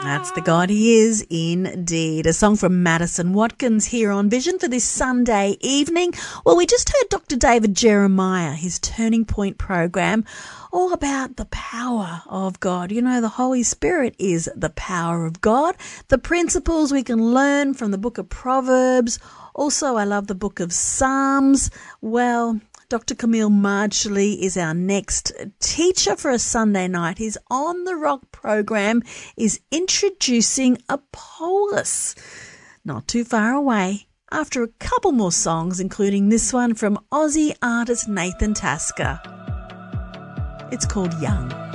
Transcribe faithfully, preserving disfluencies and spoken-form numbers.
That's the God He is indeed. A song from Madison Watkins here on Vision for this Sunday evening. Well, we just heard Doctor David Jeremiah, his Turning Point program, all about the power of God. You know, the Holy Spirit is the power of God. The principles we can learn from the book of Proverbs. Also, I love the book of Psalms. Well, Doctor Camille Marchley is our next teacher for a Sunday night. His On the Rock program is introducing Apollos. Not too far away, after a couple more songs, including this one from Aussie artist Nathan Tasker. It's called Young.